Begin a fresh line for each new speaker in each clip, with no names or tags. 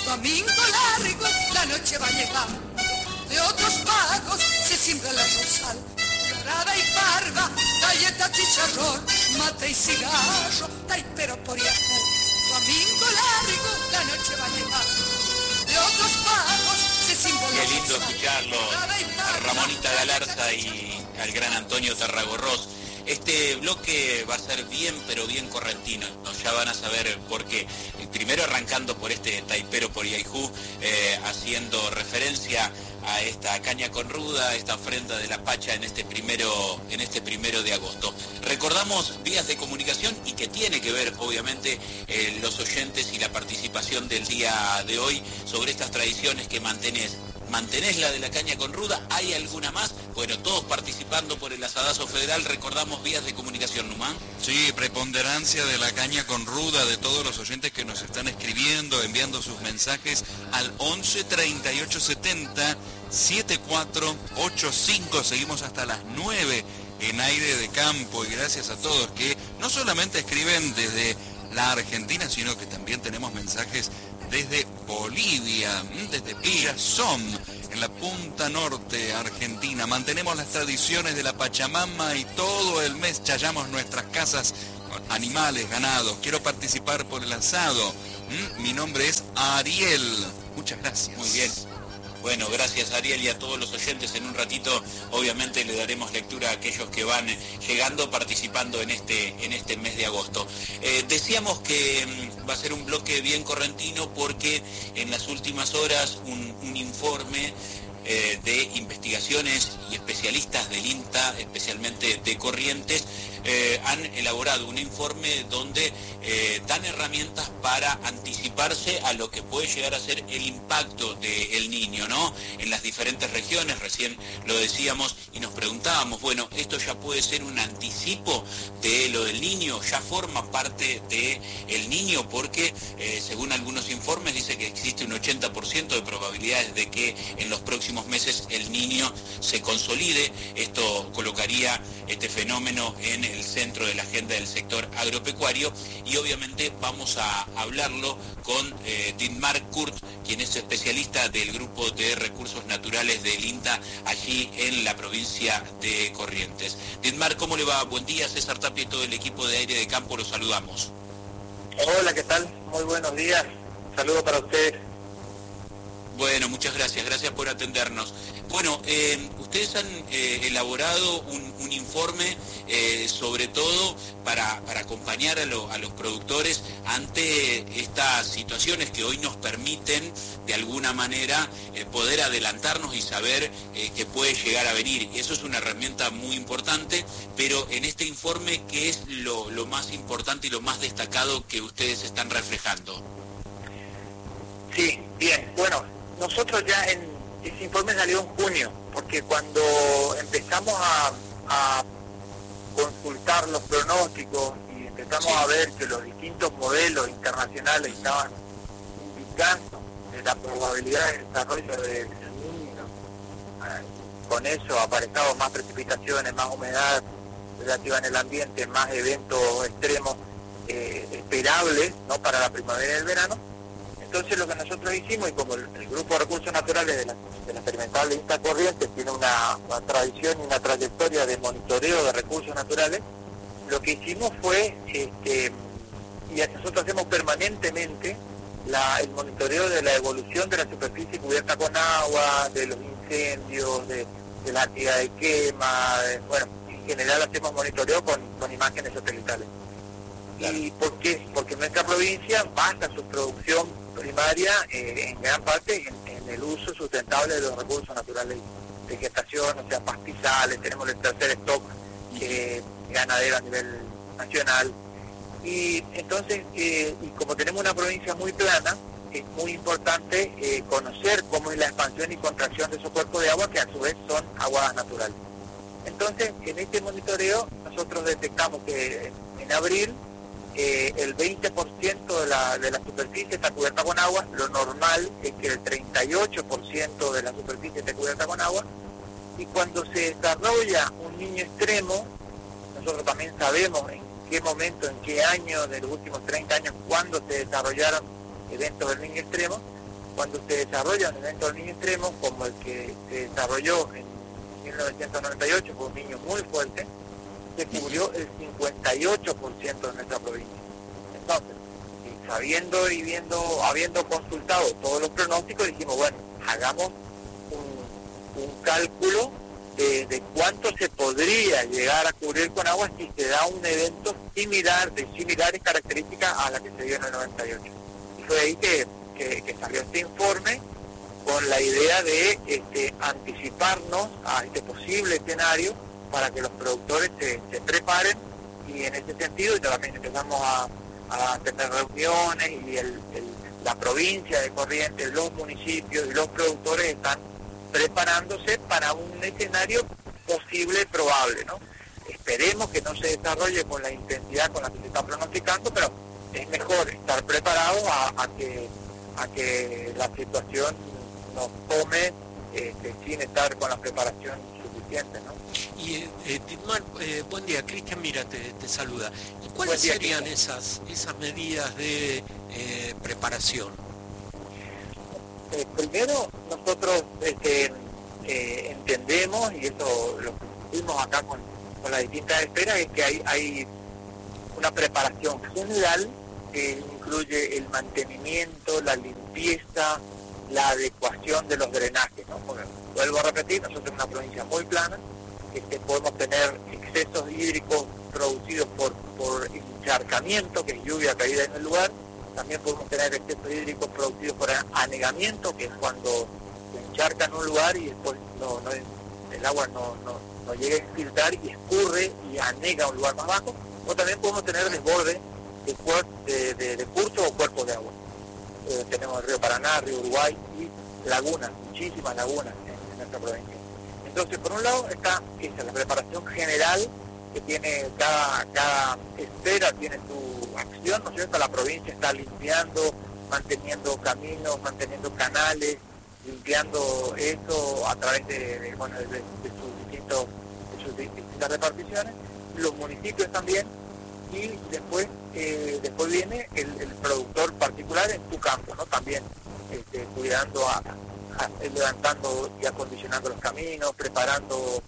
Domingo largo, la noche va a llegar. De otros pagos se siembra la rosal. Dorada y parva, galleta, chicharrón, mate y cigarro, taipero por Yahoo. Domingo largo, la noche va a llegar. De otros pagos se siembra la rosal.
Qué lindo escucharlo, a Ramonita Galarza y al gran Antonio Tarragorros. Este bloque va a ser bien, pero bien correntino. Ya van a saber por qué. Primero arrancando por este taipero por Yahoo, haciendo referencia a esta caña con ruda, esta ofrenda de la Pacha en este primero de agosto. Recordamos vías de comunicación y que tiene que ver, obviamente, los oyentes y la participación del día de hoy sobre estas tradiciones que mantenés. ¿Mantenés la de la caña con ruda? ¿Hay alguna más? Bueno, todos participando por el asadazo federal. Recordamos vías de comunicación, Numán.
Sí, preponderancia de la caña con ruda de todos los oyentes que nos están escribiendo, enviando sus mensajes al 11 38 70 7485. Seguimos hasta las 9 en Aire de Campo y gracias a todos que no solamente escriben desde la Argentina, sino que también tenemos mensajes desde Bolivia, desde Pillasón, en la punta norte argentina. Mantenemos las tradiciones de la Pachamama y todo el mes chayamos nuestras casas con animales, ganados. Quiero participar por el asado. Mi nombre es Ariel. Muchas gracias.
Muy bien. Bueno, gracias Ariel y a todos los oyentes. En un ratito obviamente le daremos lectura a aquellos que van llegando, participando en este mes de agosto. Decíamos que va a ser un bloque bien correntino porque en las últimas horas un informe de investigaciones y especialistas del INTA, especialmente de Corrientes, han elaborado un informe donde dan herramientas para anticiparse a lo que puede llegar a ser el impacto del Niño, ¿no? En las diferentes regiones, recién lo decíamos y nos preguntábamos, bueno, ¿esto ya puede ser un anticipo de lo del Niño? ¿Ya forma parte del Niño? Porque según algunos informes dice que existe un 80% de probabilidades de que en los próximos meses el Niño se consolide. Esto colocaría este fenómeno en el centro de la agenda del sector agropecuario y obviamente vamos a hablarlo con Dietmar Kurt, quien es especialista del Grupo de Recursos Naturales del INTA allí en la provincia de Corrientes. Dietmar, ¿cómo le va? Buen día, César Tapia y todo el equipo de Aire de Campo, los saludamos.
Hola, ¿qué tal? Muy buenos días. Saludos para ustedes.
Bueno, muchas gracias por atendernos. Bueno, ustedes han elaborado un informe sobre todo para acompañar a los productores ante estas situaciones que hoy nos permiten de alguna manera poder adelantarnos y saber que puede llegar a venir. Y eso es una herramienta muy importante, pero en este informe, ¿qué es lo más importante y lo más destacado que ustedes están reflejando?
Sí, bien, bueno, nosotros ya ese informe salió en junio, porque cuando empezamos a consultar los pronósticos y empezamos a ver que los distintos modelos internacionales estaban indicando la probabilidad de desarrollo del niño, con eso aparejados más precipitaciones, más humedad relativa en el ambiente, más eventos extremos esperables, ¿no?, para la primavera y el verano. Entonces lo que nosotros hicimos, y como el Grupo de Recursos Naturales de la Experimental de INTA Corrientes tiene una tradición y una trayectoria de monitoreo de recursos naturales, lo que hicimos fue, y nosotros hacemos permanentemente, el monitoreo de la evolución de la superficie cubierta con agua, de los incendios, de la actividad de quema, bueno, en general hacemos monitoreo con imágenes satelitales. Claro. ¿Y por qué? Porque en nuestra provincia basa su producción primaria en gran parte en el uso sustentable de los recursos naturales de vegetación, o sea, pastizales, tenemos el tercer stock ganadero a nivel nacional. Y entonces, y como tenemos una provincia muy plana, es muy importante conocer cómo es la expansión y contracción de esos cuerpos de agua, que a su vez son aguas naturales. Entonces, en este monitoreo nosotros detectamos que en abril el 20% de la superficie está cubierta con agua. Lo normal es que el 38% de la superficie esté cubierta con agua, y cuando se desarrolla un niño extremo, nosotros también sabemos en qué momento, en qué año de los últimos 30 años, cuándo se desarrollaron eventos del niño extremo. cuando se desarrolla un evento al niño extremo, como el que se desarrolló en 1998, fue un niño muy fuerte, se cubrió el 58% de nuestra provincia. Entonces, sabiendo y habiendo consultado todos los pronósticos, dijimos, bueno, hagamos un cálculo de cuánto se podría llegar a cubrir con agua si se da un evento similar, de similares características a la que se dio en el 98. Y fue ahí que salió este informe con la idea de anticiparnos a este posible escenario para que los productores se preparen, y en ese sentido también empezamos a tener reuniones, y la provincia de Corrientes, los municipios y los productores están preparándose para un escenario posible, probable, ¿no? Esperemos que no se desarrolle con la intensidad con la que se está pronosticando, pero es mejor estar preparados a que la situación nos tome sin estar con la preparación suficiente, ¿no?
Y Dietmar, buen día, Cristian Mira te saluda. ¿Cuáles serían esas medidas de preparación?
Primero, nosotros entendemos, y eso lo vimos acá con las distintas esferas, es que hay una preparación general que incluye el mantenimiento, la limpieza, la adecuación de los drenajes, ¿no? Porque, vuelvo a repetir, nosotros somos una provincia muy plana, podemos tener excesos hídricos producidos por encharcamiento, que es lluvia caída en el lugar. También podemos tener excesos hídricos producidos por anegamiento, que es cuando se encharca en un lugar y después el agua no llega a infiltrar y escurre y anega a un lugar más bajo. O también podemos tener desborde de cursos o cuerpos de agua. Tenemos el río Paraná, río Uruguay y lagunas, muchísimas lagunas en nuestra provincia. Entonces, por un lado está la preparación general, que tiene cada esfera tiene su acción, ¿no es cierto? La provincia está limpiando, manteniendo caminos, manteniendo canales, limpiando eso a través de sus distintas reparticiones, los municipios también, y después viene el productor particular en su campo, ¿no? También cuidando, levantando y acondicionando los caminos, preparando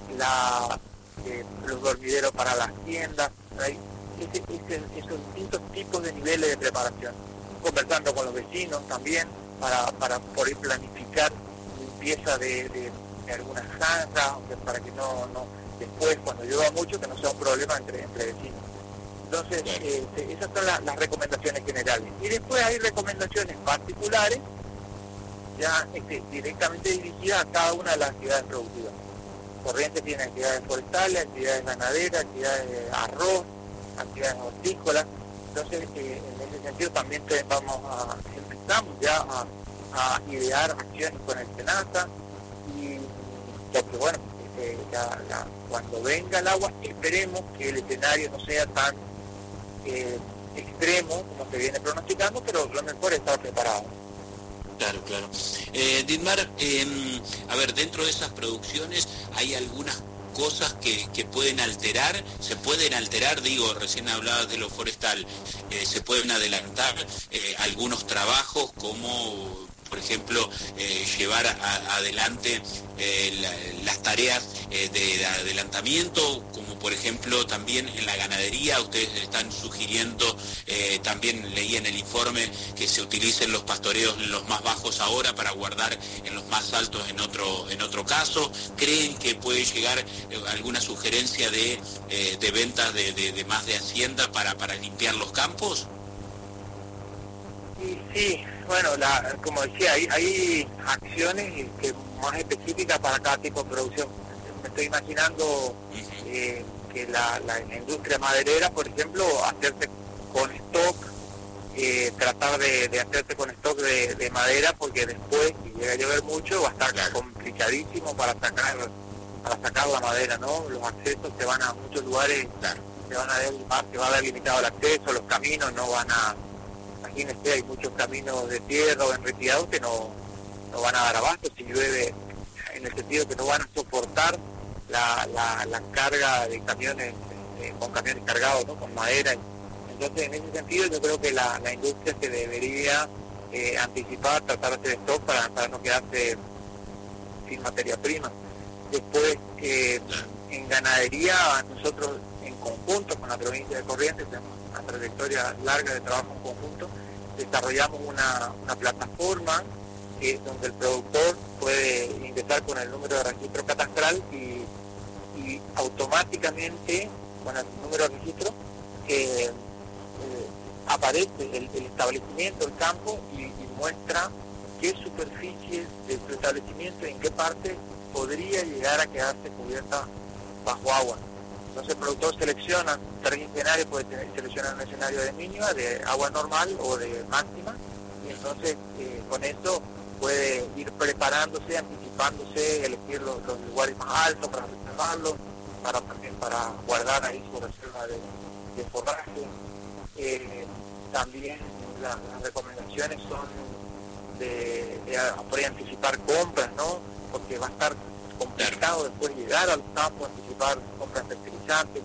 los dormideros para las tiendas. Hay esos distintos tipos de niveles de preparación, conversando con los vecinos también para poder planificar limpieza de algunas zanjas, para que no después, cuando llueva mucho, que no sea un problema entre vecinos. Entonces, esas son las recomendaciones generales. Y después hay recomendaciones particulares, ya directamente dirigidas a cada una de las actividades productivas. Corrientes tiene actividades forestales, actividades ganaderas, actividades de arroz, actividades hortícolas. Entonces, en ese sentido también empezamos ya a idear acciones con el SENASA, y porque bueno, cuando venga el agua, esperemos que el escenario no sea tan extremo como se viene pronosticando, pero lo mejor es estar preparado.
Claro. Dietmar, a ver, dentro de esas producciones hay algunas cosas que pueden alterar, se pueden alterar, recién hablabas de lo forestal, se pueden adelantar algunos trabajos, como por ejemplo llevar adelante las tareas de adelantamiento, como por ejemplo también en la ganadería. Ustedes están sugiriendo, también leí en el informe, que se utilicen los pastoreos en los más bajos ahora para guardar en los más altos en otro caso. ¿Creen que puede llegar alguna sugerencia de ventas de más de hacienda para limpiar los campos?
Sí, bueno, como decía, hay acciones más específicas para cada tipo de producción. Me estoy imaginando que la industria maderera, por ejemplo, hacerse con stock, tratar de hacerse con stock de madera, porque después, si llega a llover mucho, va a estar complicadísimo para sacar la madera, ¿no? Los accesos se van a muchos lugares, se va a ver limitado el acceso, los caminos no van a... Imagínense, hay muchos caminos de tierra o enredados que no van a dar abasto si llueve, en el sentido que no van a soportar la carga de camiones, con camiones cargados, ¿no? Con madera. Entonces, en ese sentido, yo creo que la industria se debería anticipar, tratar de hacer stock para no quedarse sin materia prima. Después, en ganadería, nosotros en conjunto con la provincia de Corrientes, tenemos una trayectoria larga de trabajo en conjunto, desarrollamos una plataforma donde el productor puede ingresar con el número de registro catastral y automáticamente con el número de registro aparece el establecimiento, el campo y muestra qué superficie de su establecimiento y en qué parte podría llegar a quedarse cubierta bajo agua. Entonces el productor selecciona tres escenarios, puede seleccionar un escenario de mínima, de agua normal o de máxima, y entonces con eso puede ir preparándose, anticipándose, elegir los lugares más altos para reservarlos, para guardar ahí su reserva de forraje. También las recomendaciones son de anticipar compras, ¿no? Porque va a estar complicado después llegar al campo, anticipar compras fertilizantes.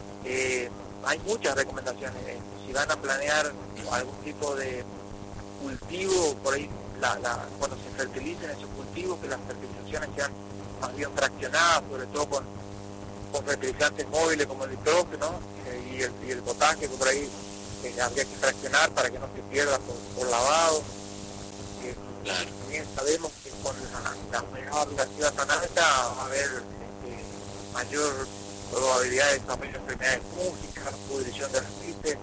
Hay muchas recomendaciones. Si van a planear algún tipo de cultivo, por ahí cuando se fertilicen esos cultivos, que las fertilizaciones sean más bien fraccionadas, sobre todo con fertilizantes móviles como el nitrógeno y el potaje, que por ahí habría que fraccionar para que no se pierda por lavado.
Claro.
También sabemos que con la humedad relativa tan alta va a haber mayor probabilidad de desarrollo de enfermedades fúngicas, pudrición de raíces,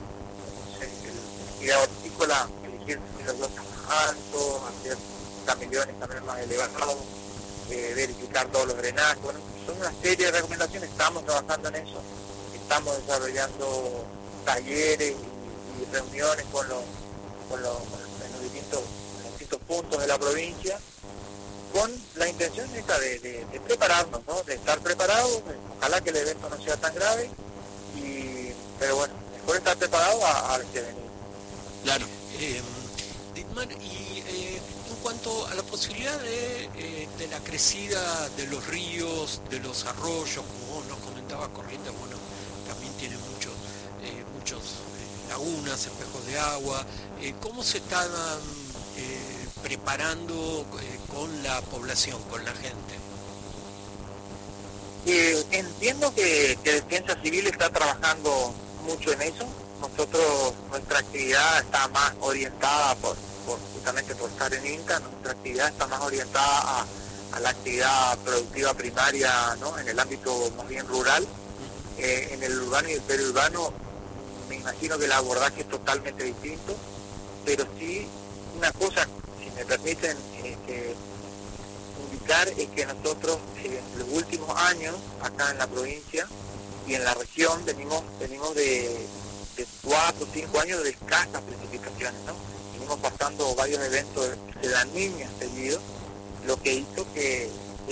el cuidado hortícola, elegir los lotes más altos, hacer camellones también más elevados, verificar todos los drenajes. Bueno, son una serie de recomendaciones, estamos trabajando en eso, estamos desarrollando talleres y reuniones en los distintos puntos de la provincia, con la intención esta de prepararnos, ¿no? De estar preparados, ojalá que el evento no sea tan grave, pero bueno, mejor estar preparado al que venir.
Claro. Dietmar, y en cuanto a la posibilidad de la crecida de los ríos, de los arroyos, como nos comentaba Corrientes, bueno, también tiene muchos lagunas, espejos de agua, ¿cómo se están preparando con la población, con la gente?
Entiendo que Defensa Civil está trabajando mucho en eso. Nosotros, nuestra actividad está más orientada justamente por estar en INTA, nuestra actividad está más orientada a la actividad productiva primaria, ¿no? En el ámbito más bien rural. En el urbano y el periurbano me imagino que el abordaje es totalmente distinto, pero sí una cosa, si me permiten indicar, es que nosotros en los últimos años acá en la provincia y en la región venimos de 4 o 5 años de escasas precipitaciones, ¿no? Venimos pasando varios eventos de la niña seguidos, lo que hizo que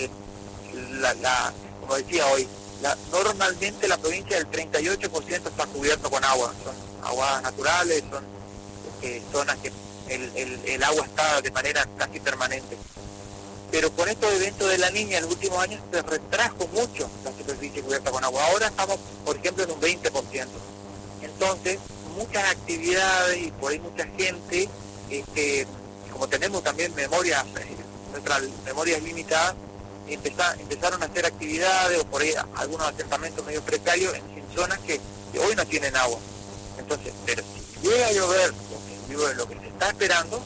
como decía hoy, normalmente la provincia del 38% está cubierto con agua, son aguas naturales, son zonas que el agua está de manera casi permanente. Pero con estos eventos de la niña en los últimos años se retrajo mucho la superficie cubierta con agua. Ahora estamos, por ejemplo, en un 20%. Entonces, muchas actividades y por ahí mucha gente, como tenemos también memoria, nuestra memoria es limitada, empezaron a hacer actividades o por ahí algunos asentamientos medio precarios en zonas que hoy no tienen agua. Entonces, pero si llega a llover lo que se está esperando,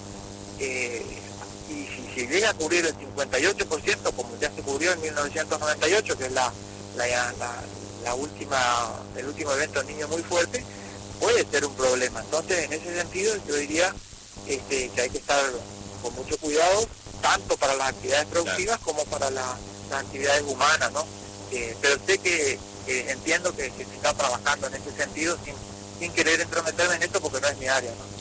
y si se llega a cubrir el 58%, como ya se cubrió en 1998, que es el último evento niño muy fuerte, puede ser un problema. Entonces, en ese sentido, yo diría que hay que estar con mucho cuidado, tanto para las actividades productivas como para las actividades humanas, ¿no? Pero sé que entiendo que se está trabajando en ese sentido sin querer entrometerme en esto porque no es mi área, ¿no?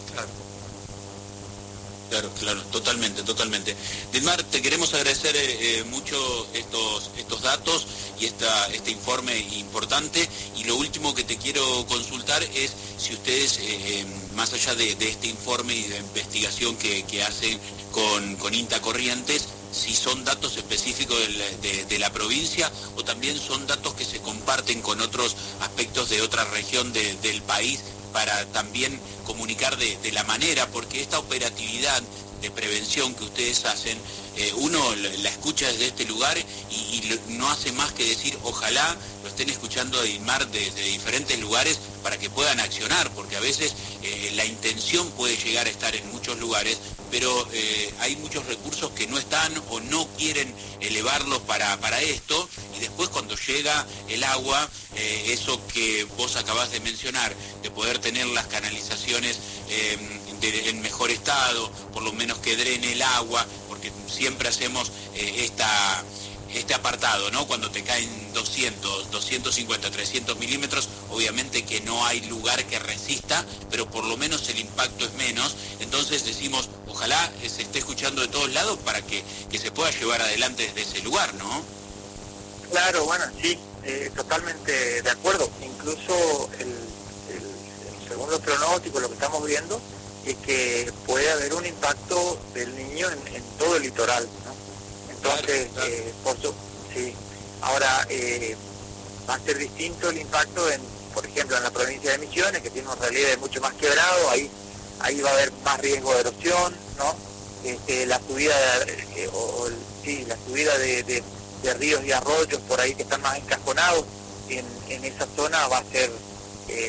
Claro, totalmente. Dietmar, te queremos agradecer mucho estos datos y este informe importante, y lo último que te quiero consultar es si ustedes, más allá de este informe y de investigación que hacen con INTA Corrientes, si son datos específicos de la provincia o también son datos que se comparten con otros aspectos de otra región del país para también comunicar de la manera, porque esta operatividad de prevención que ustedes hacen, uno la escucha desde este lugar y no hace más que decir, ojalá lo estén escuchando de INMAR desde diferentes lugares para que puedan accionar, porque a veces la intención puede llegar a estar en muchos lugares, pero hay muchos recursos que no están o no quieren elevarlos para esto, y después cuando llega el agua, eso que vos acabás de mencionar, de poder tener las canalizaciones en mejor estado, por lo menos que drene el agua, porque siempre hacemos este apartado, ¿no? Cuando te caen 200, 250, 300 milímetros, obviamente que no hay lugar que resista, pero por lo menos el impacto es menos. Entonces decimos, ojalá se esté escuchando de todos lados para que se pueda llevar adelante desde ese lugar, ¿no?
Claro, bueno, sí, totalmente de acuerdo. Incluso según los pronósticos, lo que estamos viendo es que puede haber un impacto del niño en todo el litoral, ¿no? Entonces, claro. Sí. Ahora, va a ser distinto el impacto por ejemplo, en la provincia de Misiones, que tiene un relieve mucho más quebrado, ahí va a haber más riesgo de erosión, ¿no? La subida la subida de ríos y arroyos por ahí que están más encajonados en esa zona va a ser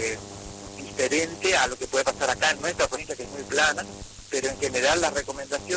diferente a lo que puede pasar acá en nuestra provincia, que es muy plana, pero en general la recomendación